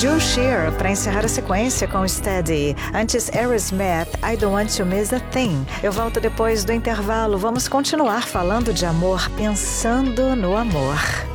Joe Shear, para encerrar a sequência com Steady. Antes, Aerosmith, I Don't Want to Miss a Thing. Eu volto depois do intervalo. Vamos continuar falando de amor, pensando no amor.